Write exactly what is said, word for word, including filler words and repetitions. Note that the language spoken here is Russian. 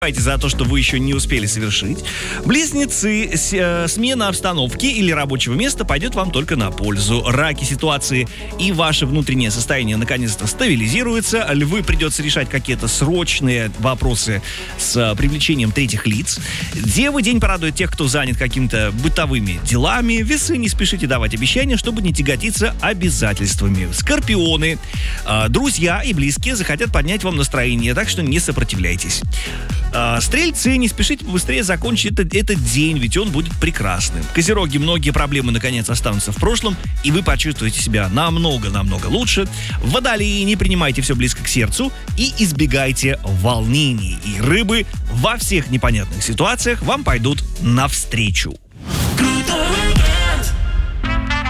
за то, что вы еще не успели совершить. Близнецы, с, э, смена обстановки или рабочего места пойдет вам только на пользу. Раки, ситуации и ваше внутреннее состояние наконец-то стабилизируется. Львы, придется решать какие-то срочные вопросы с э, привлечением третьих лиц. Девы, день порадует тех, кто занят какими-то бытовыми делами. Весы, не спешите давать обещания, чтобы не тяготиться обязательствами. Скорпионы, э, друзья и близкие захотят поднять вам настроение, так что не сопротивляйтесь. Стрельцы, не спешите быстрее закончить этот, этот день, ведь он будет прекрасным. Козероги, многие проблемы наконец останутся в прошлом, и вы почувствуете себя намного-намного лучше. Водолеи, не принимайте все близко к сердцу и избегайте волнений. И рыбы, во всех непонятных ситуациях вам пойдут навстречу.